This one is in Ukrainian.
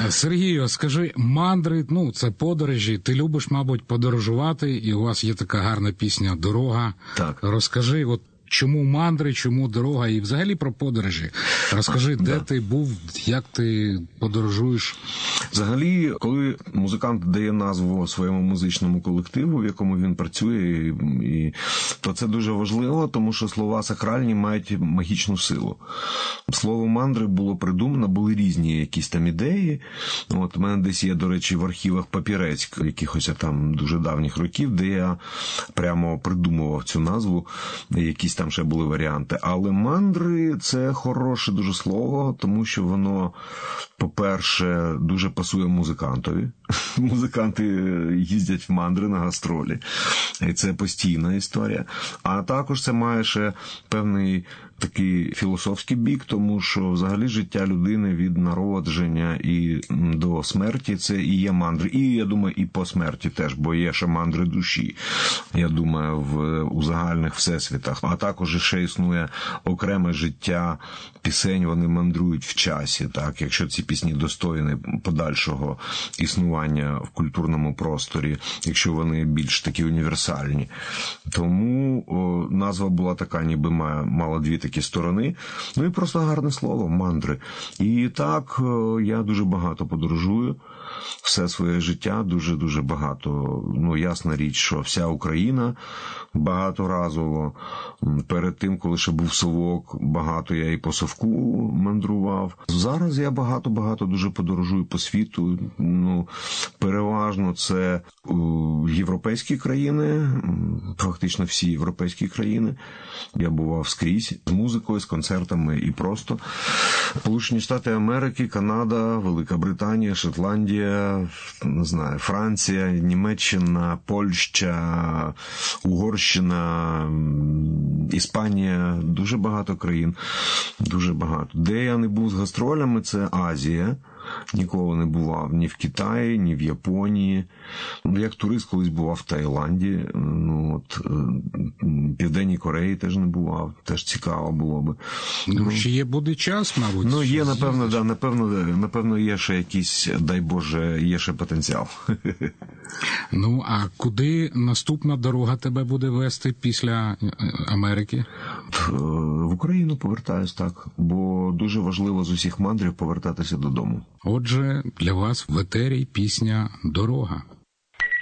Сергію, скажи, мандри, ну, це подорожі, ти любиш, мабуть, подорожувати, і у вас є така гарна пісня «Дорога». Так. Розкажи, от чому мандри, чому дорога, і взагалі про подорожі. Розкажи, де ти був, як ти подорожуєш? Взагалі, коли музикант дає назву своєму музичному колективу, в якому він працює, то це дуже важливо, тому що слова сакральні мають магічну силу. Слово мандри було придумано, були різні якісь там ідеї. От у мене десь є, до речі, в архівах папірець якихось там дуже давніх років, де я прямо придумував цю назву, якісь там ще були варіанти. Але мандри – це хороше дуже слово, тому що воно, по-перше, дуже пасує музикантові. Музиканти їздять в мандри на гастролі. І це постійна історія. А також це має ще певний такий філософський бік, тому що взагалі життя людини від народження і до смерті це і є мандри. І, я думаю, і по смерті теж, бо є ще мандри душі, я думаю, у загальних всесвітах. А також ще існує окреме життя пісень, вони мандрують в часі, так, якщо ці пісні достойні подальшого існування в культурному просторі, якщо вони більш такі універсальні. Тому назва була така, ніби мала дві такі сторони. Ну і просто гарне слово, мандри. І так, я дуже багато подорожую. Все своє життя дуже-дуже багато. Ну, ясна річ, що вся Україна багаторазово. Перед тим, коли ще був совок, багато я і по совку мандрував. Зараз я багато дуже подорожую по світу. Ну, переважно це європейські країни, фактично всі європейські країни. Я бував скрізь з музикою, з концертами і просто. Сполучені Штати Америки, Канада, Велика Британія, Шотландія, не знаю, Франція, Німеччина, Польща, Угорщина, Іспанія, дуже багато країн, дуже багато. Де я не був з гастролями, це Азія. Ніколи не бував ні в Китаї, ні в Японії. Як турист колись бував в Таїланді, в Південній Кореї теж не бував, теж цікаво було би. Ну, ще є буде час, мабуть. Ну, є, напевно, да, напевно, є ще якийсь, дай Боже, є ще потенціал. Ну, а куди наступна дорога тебе буде вести після Америки? В Україну повертаюсь, так, бо дуже важливо з усіх мандрів повертатися додому. Отже, для вас в етері пісня «Дорога».